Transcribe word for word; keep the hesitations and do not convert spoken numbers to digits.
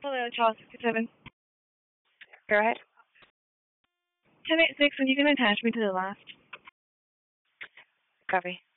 Hello, Charles sixty-seven. Go ahead. ten eighty-six, and you can attach me to the last. Copy.